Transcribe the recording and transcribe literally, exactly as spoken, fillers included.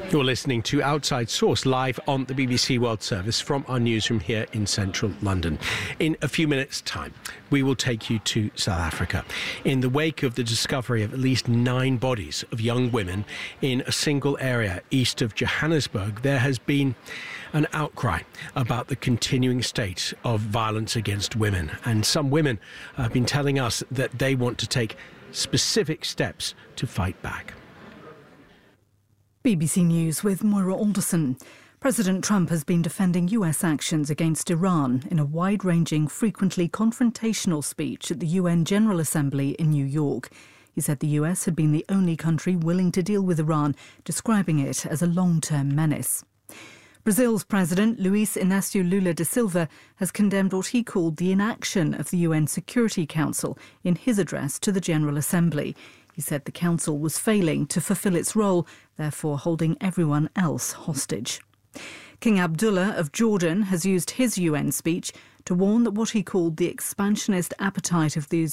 You're listening to Outside Source live on the B B C World Service from our newsroom here in central London. In a few minutes' time, we will take you to South Africa in the wake of the discovery of at least nine bodies of young women in a single area east of Johannesburg. There has been an outcry about the continuing state of violence against women, and some women have been telling us that they want to take specific steps to fight back. B B C News with Moira Alderson. President Trump has been defending U S actions against Iran in a wide-ranging, frequently confrontational speech at the U N General Assembly in New York. He said the U S had been the only country willing to deal with Iran, describing it as a long-term menace. Brazil's President Luiz Inácio Lula da Silva has condemned what he called the inaction of the U N Security Council in his address to the General Assembly. He said the council was failing to fulfil its role, therefore holding everyone else hostage. King Abdullah of Jordan has used his U N speech to warn that what he called the expansionist appetite of the